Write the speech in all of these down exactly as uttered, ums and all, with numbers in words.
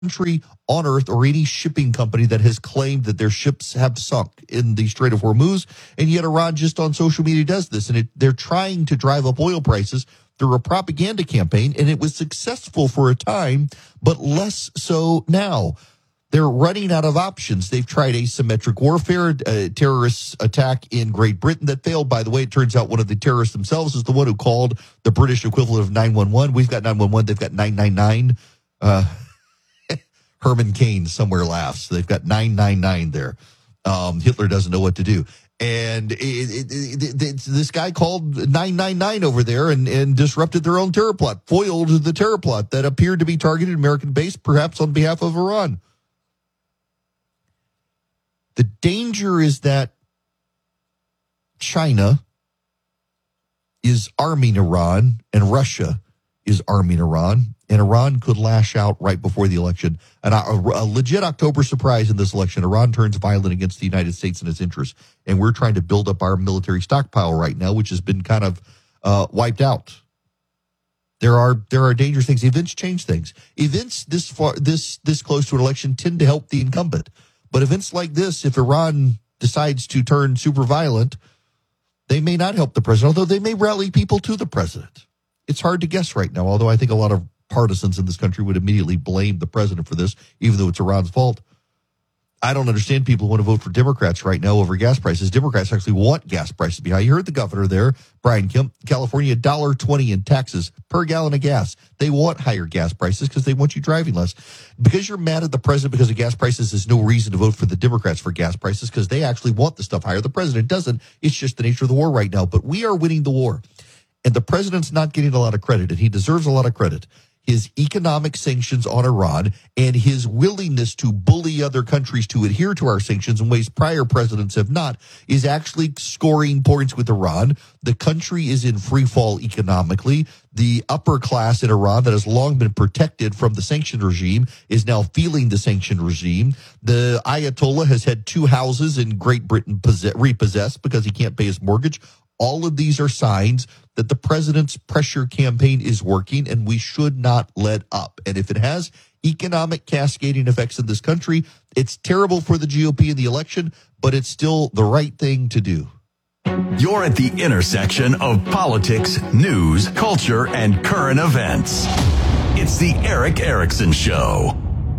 country on earth or any shipping company that has claimed that their ships have sunk in the Strait of Hormuz, and yet Iran just on social media does this, and it, they're trying to drive up oil prices through a propaganda campaign, and it was successful for a time, but less so now. They're running out of options. They've tried asymmetric warfare, a terrorist attack in Great Britain that failed. By the way, it turns out one of the terrorists themselves is the one who called the British equivalent of nine one one. We've got nine one one. They've got nine nine nine. Uh, Herman Cain somewhere laughs. They've got nine nine nine there. Um, Hitler doesn't know what to do. And it, it, it, it, this guy called nine nine nine over there and, and disrupted their own terror plot, foiled the terror plot that appeared to be targeted American base, perhaps on behalf of Iran. The danger is that China is arming Iran and Russia is arming Iran, and Iran could lash out right before the election. And a, a legit October surprise in this election, Iran turns violent against the United States and its interests. And we're trying to build up our military stockpile right now, which has been kind of uh, wiped out. There are there are dangerous things. Events change things. Events this far, this this close to an election tend to help the incumbent. But events like this, if Iran decides to turn super violent, they may not help the president, although they may rally people to the president. It's hard to guess right now, although I think a lot of partisans in this country would immediately blame the president for this, even though it's Iran's fault. I don't understand people who want to vote for Democrats right now over gas prices. Democrats actually want gas prices to be high. You heard the governor there, Brian Kemp, California, one dollar twenty in taxes per gallon of gas. They want higher gas prices because they want you driving less. Because you're mad at the president because of gas prices, there's no reason to vote for the Democrats for gas prices because they actually want the stuff higher. The president doesn't. It's just the nature of the war right now. But we are winning the war. And the president's not getting a lot of credit, and he deserves a lot of credit. His economic sanctions on Iran and his willingness to bully other countries to adhere to our sanctions in ways prior presidents have not is actually scoring points with Iran. The country is in free fall economically. The upper class in Iran that has long been protected from the sanction regime is now feeling the sanction regime. The Ayatollah has had two houses in Great Britain possess- repossessed because he can't pay his mortgage. All of these are signs that the president's pressure campaign is working, and we should not let up. And if it has economic cascading effects in this country, it's terrible for the G O P in the election, but it's still the right thing to do. You're at the intersection of politics, news, culture, and current events. It's the Erick Erickson Show.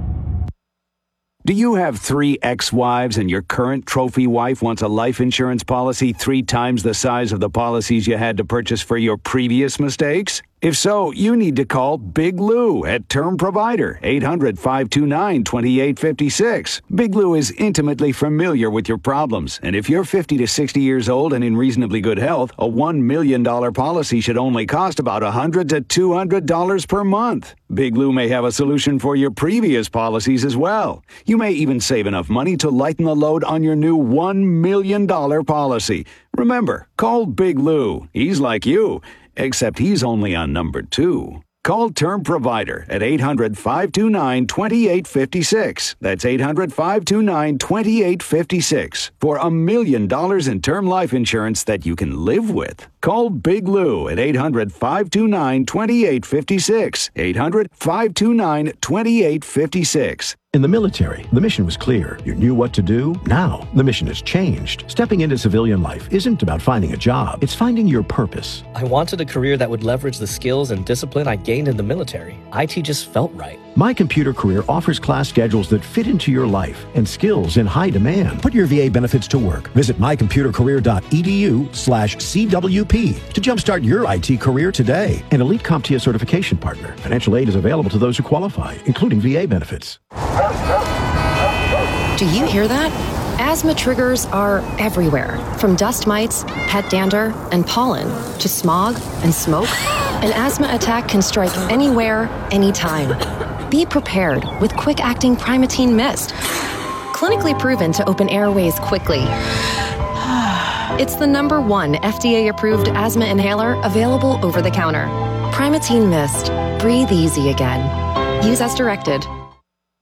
Do you have three ex-wives and your current trophy wife wants a life insurance policy three times the size of the policies you had to purchase for your previous mistakes? If so, you need to call Big Lou at Term Provider, eight hundred, five two nine, two eight five six. Big Lou is intimately familiar with your problems, and if you're fifty to sixty years old and in reasonably good health, a one million dollars policy should only cost about one hundred to two hundred dollars per month. Big Lou may have a solution for your previous policies as well. You may even save enough money to lighten the load on your new one million dollars policy. Remember, call Big Lou. He's like you, except he's only on number two. Call Term Provider at eight hundred, five two nine, two eight five six. That's eight hundred, five two nine, two eight five six for a million dollars in term life insurance that you can live with. Call Big Lou at eight hundred, five two nine, two eight five six. eight hundred, five two nine, two eight five six. In the military, the mission was clear. You knew what to do. Now, the mission has changed. Stepping into civilian life isn't about finding a job. It's finding your purpose. I wanted a career that would leverage the skills and discipline I gained in the military. I T just felt right. My Computer Career offers class schedules that fit into your life and skills in high demand. Put your V A benefits to work. Visit my computer career dot e d u slash C W P to jumpstart your I T career today. An elite CompTIA certification partner. Financial aid is available to those who qualify, including V A benefits. Do you hear that? Asthma triggers are everywhere, from dust mites, pet dander, and pollen, to smog and smoke. An asthma attack can strike anywhere, anytime. Be prepared with quick-acting Primatene Mist. Clinically proven to open airways quickly. It's the number one F D A-approved asthma inhaler available over the counter. Primatene Mist. Breathe easy again. Use as directed.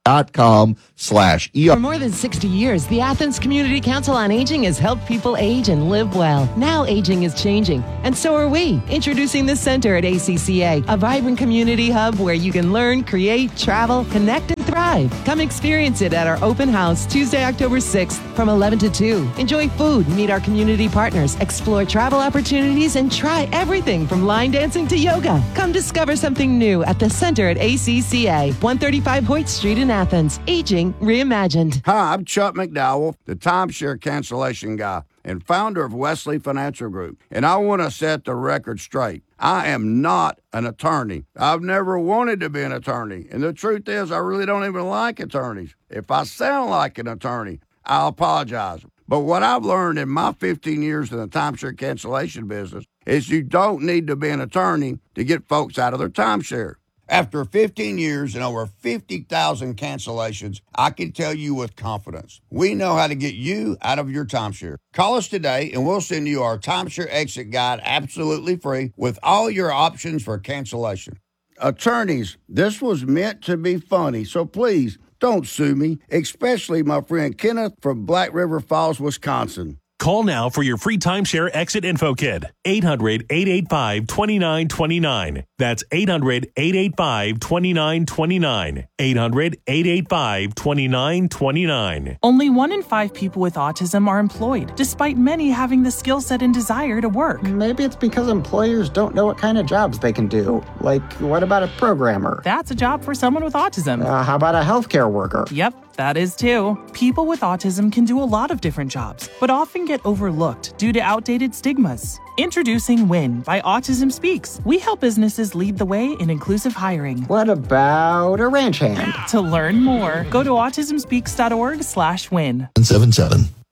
dot com slash E R. For more than sixty years, the Athens Community Council on Aging has helped people age and live well. Now aging is changing, and so are we. Introducing the Center at A C C A, a vibrant community hub where you can learn, create, travel, connect, and thrive. Come experience it at our open house Tuesday, October sixth from eleven to two. Enjoy food, meet our community partners, explore travel opportunities, and try everything from line dancing to yoga. Come discover something new at the Center at A C C A, one thirty-five Hoyt Street in Athens. Aging reimagined. Hi, I'm Chuck McDowell, the timeshare cancellation guy and founder of Wesley Financial Group. And I want to set the record straight. I am not an attorney. I've never wanted to be an attorney. And the truth is, I really don't even like attorneys. If I sound like an attorney, I'll apologize. But what I've learned in my fifteen years in the timeshare cancellation business is you don't need to be an attorney to get folks out of their timeshare. After fifteen years and over fifty thousand cancellations, I can tell you with confidence, we know how to get you out of your timeshare. Call us today and we'll send you our timeshare exit guide absolutely free with all your options for cancellation. Attorneys, this was meant to be funny, so please don't sue me, especially my friend Kenneth from Black River Falls, Wisconsin. Call now for your free timeshare exit info kit. eight hundred, eight eight five, two nine two nine. That's eight hundred, eight eight five, two nine two nine. eight hundred, eight eight five, two nine two nine. Only one in five people with autism are employed, despite many having the skill set and desire to work. Maybe it's because employers don't know what kind of jobs they can do. Like, what about a programmer? That's a job for someone with autism. Uh, how about a healthcare worker? Yep, that is too. People with autism can do a lot of different jobs, but often get overlooked due to outdated stigmas. Introducing WIN by Autism Speaks. We help businesses lead the way in inclusive hiring. What about a ranch hand? To learn more, go to autism speaks dot org slash win. seven seven.